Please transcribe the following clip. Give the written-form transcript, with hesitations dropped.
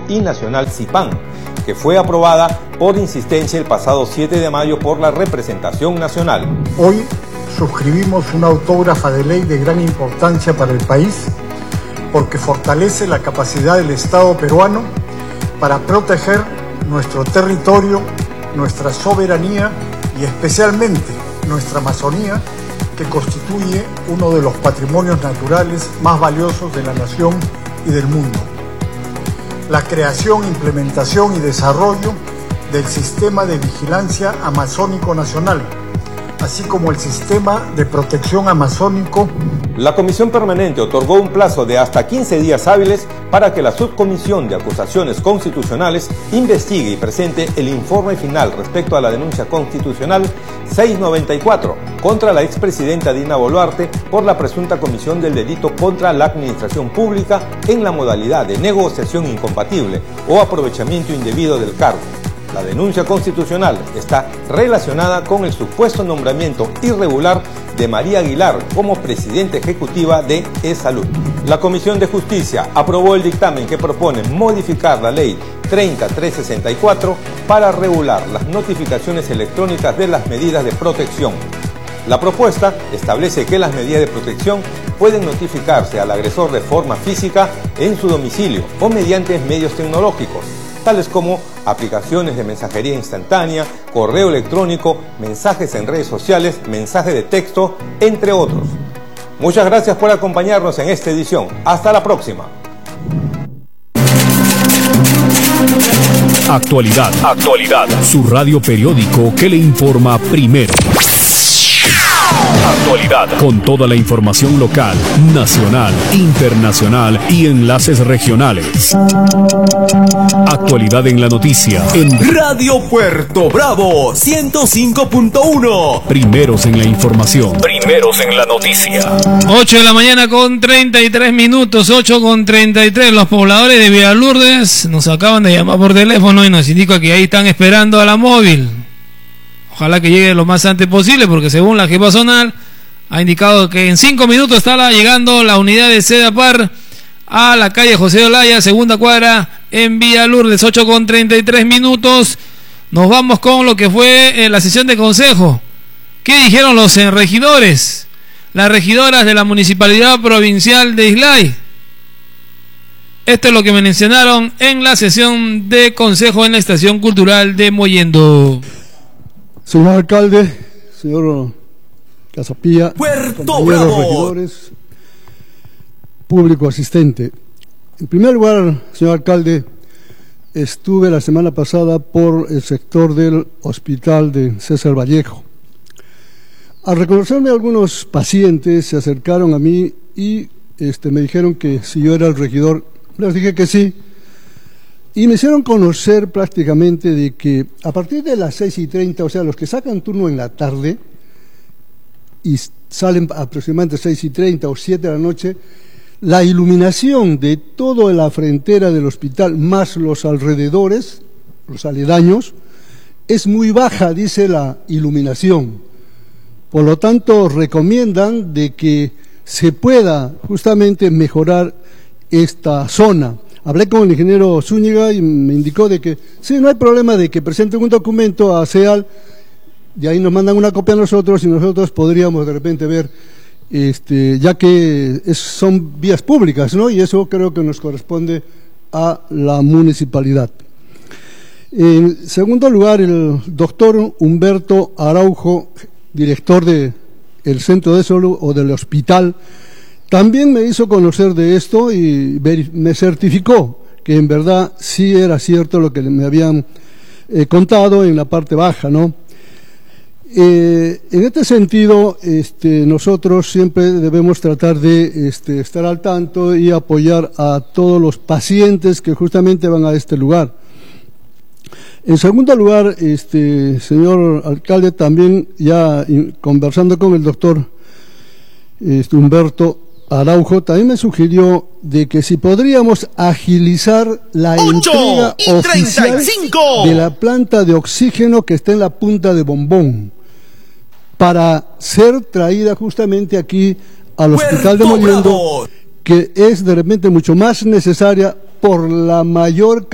y nacional CIPAN, que fue aprobada por insistencia el pasado 7 de mayo por la representación nacional. Hoy suscribimos una autógrafa de ley de gran importancia para el país porque fortalece la capacidad del Estado peruano para proteger nuestro territorio, nuestra soberanía y especialmente nuestra Amazonía, que constituye uno de los patrimonios naturales más valiosos de la nación y del mundo. La creación, implementación y desarrollo del Sistema de Vigilancia Amazónico Nacional, así como el Sistema de Protección Amazónico. La Comisión Permanente otorgó un plazo de hasta 15 días hábiles para que la Subcomisión de Acusaciones Constitucionales investigue y presente el informe final respecto a la denuncia constitucional 694 contra la expresidenta Dina Boluarte por la presunta comisión del delito contra la administración pública en la modalidad de negociación incompatible o aprovechamiento indebido del cargo. La denuncia constitucional está relacionada con el supuesto nombramiento irregular de María Aguilar como presidenta ejecutiva de E-Salud. La Comisión de Justicia aprobó el dictamen que propone modificar la Ley 30364 para regular las notificaciones electrónicas de las medidas de protección. La propuesta establece que las medidas de protección pueden notificarse al agresor de forma física en su domicilio o mediante medios tecnológicos, tales como aplicaciones de mensajería instantánea, correo electrónico, mensajes en redes sociales, mensajes de texto, entre otros. Muchas gracias por acompañarnos en esta edición. Hasta la próxima. Actualidad. Su radio periódico que le informa primero. Actualidad, con toda la información local, nacional, internacional y enlaces regionales. Actualidad en la noticia en Radio Puerto Bravo 105.1. Primeros en la información. Primeros en la noticia. 8 de la mañana con 33 minutos, 8:33. Los pobladores de Villalurdes nos acaban de llamar por teléfono y nos indican que ahí están esperando a la móvil. Ojalá que llegue lo más antes posible, porque según la jefa zonal ha indicado que en 5 minutos estará llegando la unidad de Sedapar a la calle José Olaya, segunda cuadra en Villalurdes. 8:33 minutos. Nos vamos con lo que fue la sesión de consejo. ¿Qué dijeron los regidores? Las regidoras de la Municipalidad Provincial de Islay. Esto es lo que mencionaron en la sesión de consejo en la Estación Cultural de Mollendo. Señor alcalde, señor Casapía, Puerto Bravo, regidores, público asistente. En primer lugar, señor alcalde, estuve la semana pasada por el sector del hospital de César Vallejo. Al reconocerme algunos pacientes se acercaron a mí y me dijeron que si yo era el regidor, les dije que sí. Y me hicieron conocer prácticamente de que a partir de las 6:30, o sea, los que sacan turno en la tarde y salen aproximadamente 6:30 o 7 de la noche, la iluminación de toda la frontera del hospital más los alrededores, los aledaños, es muy baja, dice la iluminación. Por lo tanto, recomiendan de que se pueda justamente mejorar esta zona. Hablé con el ingeniero Zúñiga y me indicó de que sí, no hay problema de que presenten un documento a CEAL, de ahí nos mandan una copia a nosotros y nosotros podríamos de repente ver, ya que son vías públicas, ¿no? Y eso creo que nos corresponde a la municipalidad. En segundo lugar, el doctor Humberto Araujo, director del Centro de Salud o del hospital, también me hizo conocer de esto y me certificó que en verdad sí era cierto lo que me habían contado en la parte baja, ¿no? En este sentido, nosotros siempre debemos tratar de estar al tanto y apoyar a todos los pacientes que justamente van a este lugar. En segundo lugar, señor alcalde, también ya conversando con el doctor Humberto Araujo, también me sugirió de que si podríamos agilizar la entrega oficial de la planta de oxígeno que está en la punta de Bombón para ser traída justamente aquí al hospital de Mollendo, que es de repente mucho más necesaria por la mayor